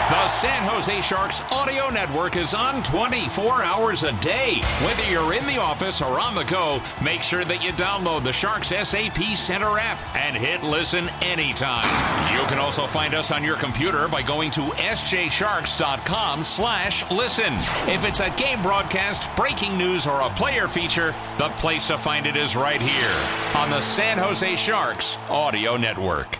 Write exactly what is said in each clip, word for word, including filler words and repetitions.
The San Jose Sharks Audio Network is on twenty-four hours a day. Whether you're in the office or on the go, make sure that you download the Sharks S A P Center app and hit listen anytime. You can also find us on your computer by going to s j sharks dot com slash listen. If it's a game broadcast, breaking news, or a player feature, the place to find it is right here on the San Jose Sharks Audio Network.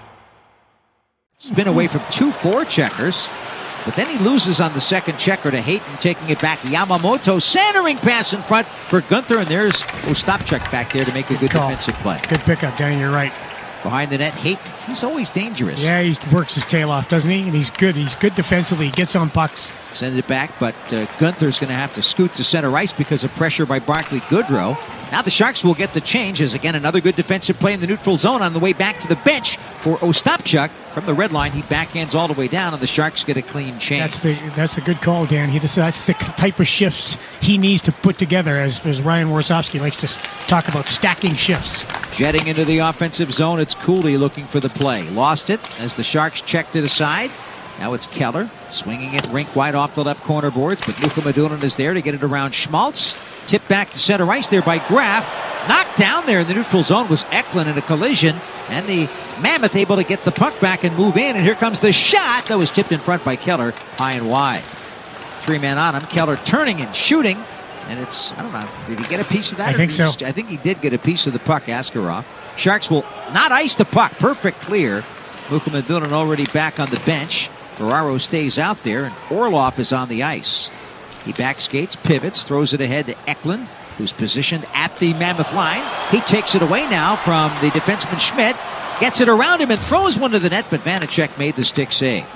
Spin away from two forecheckers, but then he loses on the second checker to Hayton, taking it back. Yamamoto centering pass in front for Gunther, and there's Ostapchuk back there to make a good, good defensive play. Good pickup, Danny, you're right. Behind the net, Hayton, he's always dangerous. Yeah, he works his tail off, doesn't he? And he's good. He's good defensively. He gets on pucks. Send it back, but uh, Gunther's going to have to scoot to center ice because of pressure by Barclay Goodrow. Now the Sharks will get the change as, again, another good defensive play in the neutral zone on the way back to the bench for Ostapchuk. From the red line, he backhands all the way down, and the Sharks get a clean change. That's the that's a good call, Dan. He, that's the type of shifts he needs to put together, as, as Ryan Warsofsky likes to talk about, stacking shifts. Jetting into the offensive zone, it's Cooley looking for the play. Lost it as the Sharks checked it aside. Now it's Keller swinging it rink wide off the left corner boards, but Luka Madunan is there to get it around Schmaltz. Tipped back to center ice there by Graf. Knocked down there in the neutral zone was Eklund in a collision, and the Mammoth able to get the puck back and move in, and here comes the shot that was tipped in front by Keller, high and wide. Three men on him, Keller turning and shooting, and it's, I don't know, did he get a piece of that? I think so. I think he did get a piece of the puck, Askarov. Sharks will not ice the puck, perfect clear. Luka Madunan already back on the bench. Ferraro stays out there, and Orlov is on the ice. He backskates, pivots, throws it ahead to Eklund, who's positioned at the Mammoth line. He takes it away now from the defenseman Schmidt, gets it around him and throws one to the net, but Vanacek made the stick save.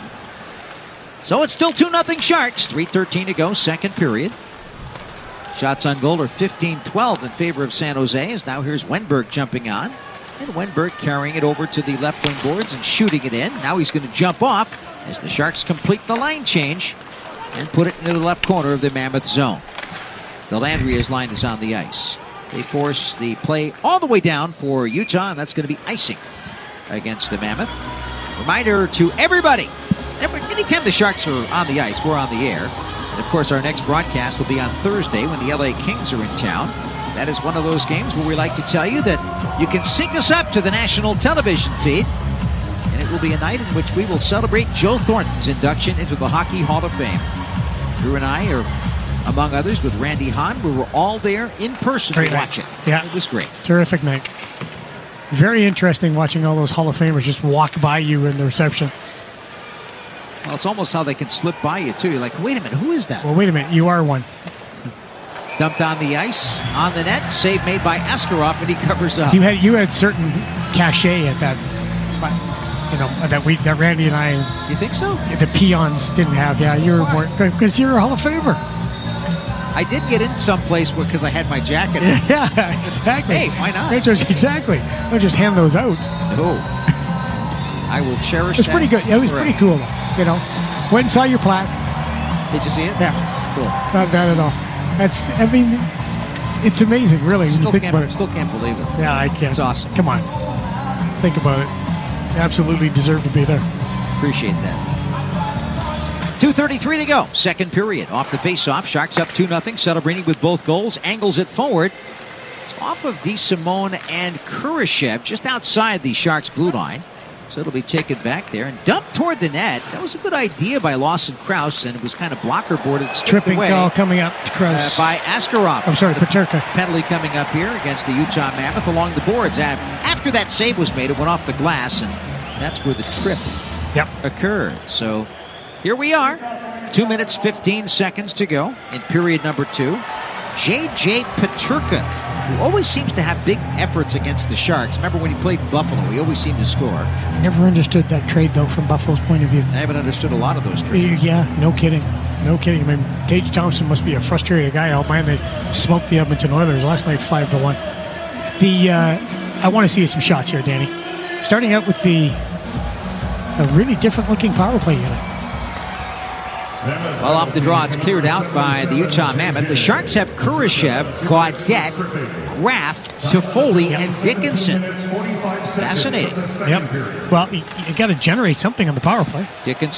So it's still two nothing Sharks, three thirteen to go, second period. Shots on goal are fifteen twelve in favor of San Jose, as now here's Wenberg jumping on. And Wenberg carrying it over to the left wing boards and shooting it in. Now he's going to jump off as the Sharks complete the line change and put it into the left corner of the Mammoth zone. Dellandria's line is on the ice. They force the play all the way down for Utah, and that's going to be icing against the Mammoth. Reminder to everybody, every, anytime the Sharks are on the ice, we're on the air. And of course, our next broadcast will be on Thursday when the L A Kings are in town. That is one of those games where we like to tell you that you can sync us up to the national television feed. And it will be a night in which we will celebrate Joe Thornton's induction into the Hockey Hall of Fame. Drew and I are, among others, with Randy Hahn. We were all there in person great to watch night. it. Yeah. It was great. Terrific night. Very interesting watching all those Hall of Famers just walk by you in the reception. Well, it's almost how they can slip by you, too. You're like, wait a minute, who is that? Well, wait a minute, you are one. Dumped on the ice, on the net, save made by Askarov, and he covers up. You had you had certain cachet at that, you know, that we that Randy and I. You think so? The peons didn't have. Yeah, you were more because you're a Hall of Famer. I did get in someplace because I had my jacket on. Yeah, exactly. Hey, why not? Don't just, exactly. Don't just hand those out. No. I will cherish. It was that pretty good. It was forever. pretty cool. You know, went and saw your plaque. Did you see it? Yeah. Cool. Not bad at all. That's. I mean, it's amazing, really. When Still you think can't, about it. still can't believe it. Yeah, I can't. It's awesome. Come on. Think about it. Absolutely deserve to be there. Appreciate that. two thirty-three to go. Second period. Off the faceoff. Sharks up two nothing. Celebrini with both goals. Angles it forward. It's off of DeSimone and Kurashev just outside the Sharks blue line. So it'll be taken back there and dumped toward the net. That was a good idea by Lawson Krause, and it was kind of blocker boarded. Tripping away, call coming up to Krause. Uh, by Askarov. I'm sorry, Paterka. Penalty coming up here against the Utah Mammoth along the boards. After that save was made, it went off the glass, and that's where the trip yep. occurred. So here we are. Two minutes, fifteen seconds to go in period number two. J J Paterka, who always seems to have big efforts against the Sharks. Remember when he played in Buffalo, he always seemed to score. I never understood that trade, though, from Buffalo's point of view. I haven't understood a lot of those trades. Yeah, no kidding. No kidding. I mean, Tage Thompson must be a frustrated guy. Oh, man, they smoked the Edmonton Oilers last night five to one. The, uh, I want to see some shots here, Danny. Starting out with the a really different-looking power play unit. Well, off the draw, it's cleared out by the Utah Mammoth. The Sharks have Kurashev, Gaudette, Graf, Toffoli, yep. and Dickinson. Fascinating. Yep. Well, you, you got to generate something on the power play. Dickinson.